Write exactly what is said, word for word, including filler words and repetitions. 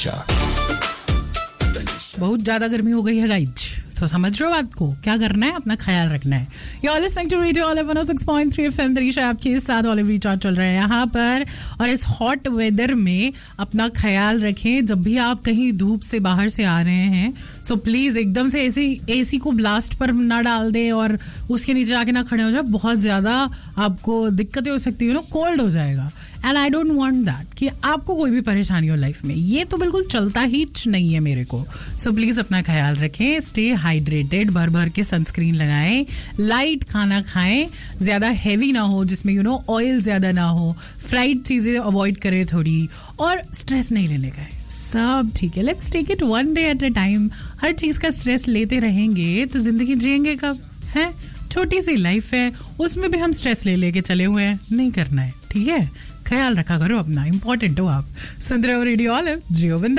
बहुत ज्यादा गर्मी हो गई है गाइज, तो समझ रहे हो बात को, क्या करना है, अपना ख्याल रखना है. You're listening to Radio Olive one oh six point three F M. तरीशा आपके साथ ऑलिव रिचार्ज चल रहा है यहाँ पर. और इस हॉट वेदर में अपना ख्याल रखें. जब भी आप कहीं धूप से बाहर से आ रहे हैं, सो प्लीज एकदम से एसी एसी को ब्लास्ट पर ना डाल दे और उसके नीचे आके ना खड़े हो जाए. बहुत ज्यादा आपको दिक्कतें हो सकती है, नो कोल्ड हो जाएगा. And I don't want that कि आपको कोई भी परेशानी हो लाइफ में. ये तो बिल्कुल चलता ही नहीं है मेरे को. सो प्लीज अपना ख्याल रखें, स्टे हाइड्रेटेड, भर भर के सनस्क्रीन लगाएं, लाइट खाना खाएं, ज्यादा हैवी ना हो, जिसमें यू नो ऑयल ज्यादा ना हो, फ्राइड चीजें अवॉइड करें थोड़ी, और स्ट्रेस नहीं लेने का है. सब ठीक है, let's take it one day at a time. हर चीज का स्ट्रेस लेते रहेंगे तो जिंदगी जिएंगे कब? है छोटी सी लाइफ है, उसमें भी हम स्ट्रेस ले लेके चले हुए हैं. नहीं करना है, ठीक है. ख्याल रखा करो अपना, इंपॉर्टेंट हो आप. सुन रहे हो रेडियो ऑलिव, जियो बिंदास.